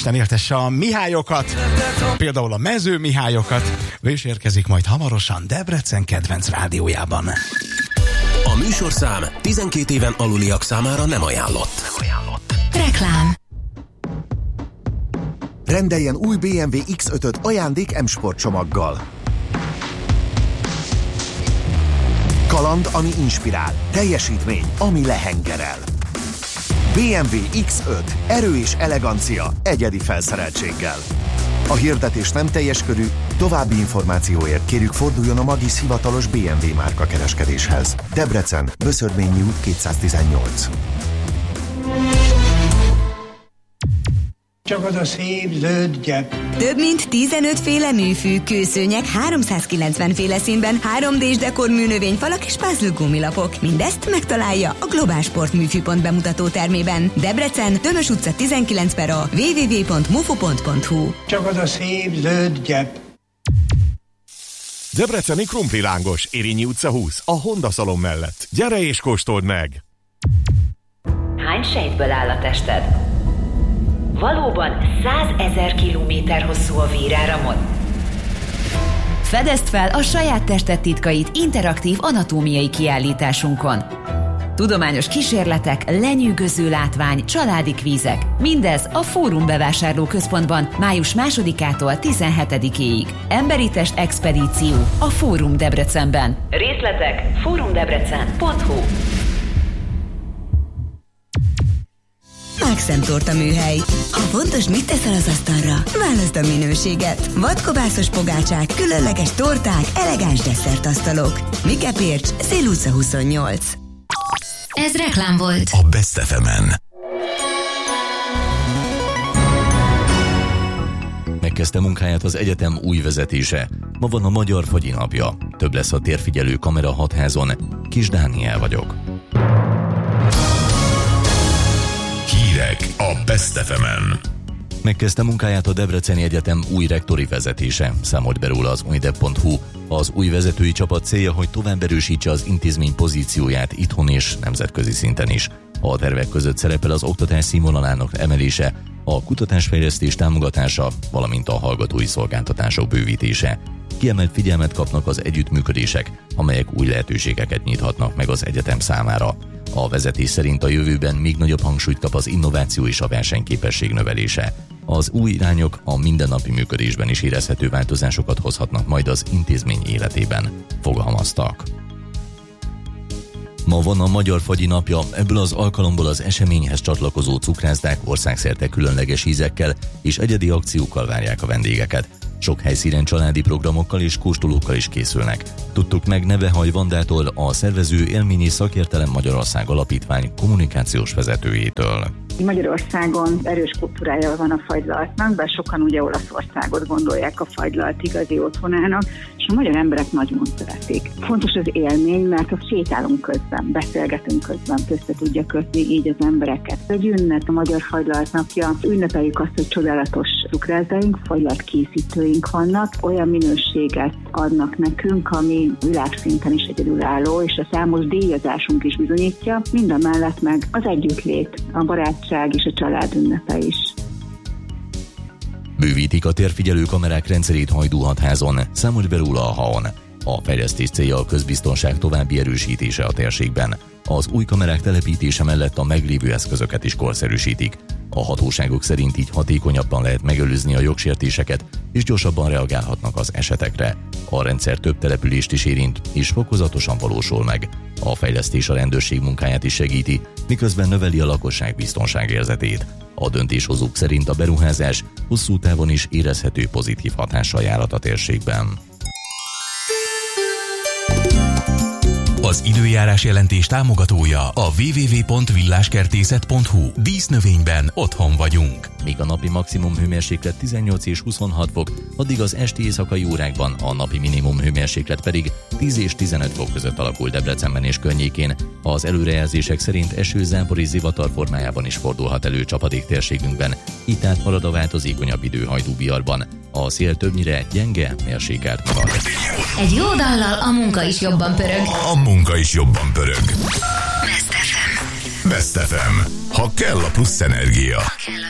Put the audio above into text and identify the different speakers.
Speaker 1: Isten éltesse a Mihályokat, például a Mező Mihályokat. Ő is érkezik majd hamarosan Debrecen kedvenc rádiójában.
Speaker 2: A műsorszám 12 éven aluliak számára nem ajánlott.
Speaker 3: Reklám.
Speaker 4: Rendeljen új BMW X5-öt ajándék M-Sport csomaggal. Kaland, ami inspirál. Teljesítmény, ami lehengerel. BMW X5. Erő és elegancia egyedi felszereltséggel. A hirdetés nem teljes körű, további információért kérjük forduljon a Magis hivatalos BMW márka kereskedéshez. Debrecen, Böszördményi út 218.
Speaker 5: Csak az a szép zöld gyep.
Speaker 3: Több mint 15 féle műfű, kőszőnyeg, 390 féle színben, 3D-s dekorműnövényfalak és puzzle gumilapok. Mindezt megtalálja a Globál Sport műfűpont bemutató termében. Debrecen, Dömös utca 19/A, www.mufo.hu.
Speaker 5: Csak az a szép zöld gyep.
Speaker 6: Debreceni krumplilángos, Érényi utca 20, a Honda szalon mellett. Gyere és kóstold meg!
Speaker 7: Hány sejtből áll a tested? Valóban 100 000 kilométer hosszú a véráramod?
Speaker 8: Fedezd fel a saját tested titkait interaktív anatómiai kiállításunkon. Tudományos kísérletek, lenyűgöző látvány, családi kvízek. Mindez a Fórum bevásárlóközpontban május 2-től 17-ig. Emberi test expedíció a Fórum Debrecenben.
Speaker 7: Részletek fórumdebrecen.hu.
Speaker 3: Maxem Torta műhely. Ha fontos, mit teszel az asztalra, válaszd a minőséget. Vadkobászos pogácsák, különleges torták, elegáns desszertasztalok. Mikepércs, Szél utca 28.
Speaker 9: Ez reklám volt.
Speaker 2: A Best FM-en.
Speaker 10: Megkezdte munkáját az egyetem új vezetése. Ma van a Magyar Fagyi napja. Több lesz a térfigyelő kamera Hatházon. Kis Dániel vagyok.
Speaker 2: Hírek a Best FM-en.
Speaker 10: Megkezdte munkáját a Debreceni Egyetem új rektori vezetése, számolt be róla az unideb.hu. Az új vezetői csapat célja, hogy tovább erősítse az intézmény pozícióját itthon és nemzetközi szinten is. A tervek között szerepel az oktatás színvonalának emelése, a kutatásfejlesztés támogatása, valamint a hallgatói szolgáltatások bővítése. Kiemelt figyelmet kapnak az együttműködések, amelyek új lehetőségeket nyithatnak meg az egyetem számára. A vezetés szerint a jövőben még nagyobb hangsúlyt kap az innováció és a versenyképesség növelése. Az új irányok a mindennapi működésben is érezhető változásokat hozhatnak majd az intézmény életében, fogalmaztak. Ma van a Magyar Fagyi napja, ebből az alkalomból az eseményhez csatlakozó cukrászdák országszerte különleges ízekkel és egyedi akciókkal várják a vendégeket. Sok helyszínen családi programokkal és kóstolókkal is készülnek. Tudtuk meg Nevehaj Vandától, a szervező Élményi Szakértelem Magyarország Alapítvány kommunikációs vezetőjétől.
Speaker 11: Magyarországon erős kultúrája van a fagylaltnak, bár sokan ugye Olaszországot gondolják a fagylalt igazi otthonának, és a magyar emberek nagyon szeretik. Fontos az élmény, mert ha sétálunk közben, beszélgetünk közben, össze tudja kötni így az embereket. Egy ünnep, a Magyar Fagylalt napja, ünnepeljük azt, hogy csodálatos cukrászdaink, fagylalt készítőink vannak, olyan minőséget adnak nekünk, ami világszinten is egyedülálló, és a számos díjazásunk is bizonyítja, mindamellett meg az együttlét, a barátság és a család ünnepe is.
Speaker 10: Bővítik a térfigyelő kamerák rendszerét Hajdú-Hatházon, számolt be róla a HAON. A fejlesztés célja a közbiztonság további erősítése a térségben. Az új kamerák telepítése mellett a meglévő eszközöket is korszerűsítik. A hatóságok szerint így hatékonyabban lehet megelőzni a jogsértéseket, és gyorsabban reagálhatnak az esetekre. A rendszer több települést is érint, és fokozatosan valósul meg. A fejlesztés a rendőrség munkáját is segíti, miközben növeli a lakosság biztonságérzetét. A döntéshozók szerint a beruházás hosszú távon is érezhető pozitív hatással járhat a térségben.
Speaker 2: Az időjárás jelentés támogatója a www.villáskertészet.hu. Dísznövényben otthon vagyunk.
Speaker 10: Míg a napi maximum hőmérséklet 18 és 26 fok, addig az esti éjszakai órákban a napi minimum hőmérséklet pedig 10 és 15 fok között alakul Debrecenben és környékén. Az előrejelzések szerint eső, zápor és zivatar formájában is fordulhat elő csapadék térségünkben. Itt át marad a változékonyabb idő Hajdú-Biarban. A szél többnyire gyenge, mérsékelt marad.
Speaker 9: Egy jó dallal a munka is jobban pörög.
Speaker 2: A munka is jobban pörög. Best FM. Ha kell a plusz energia.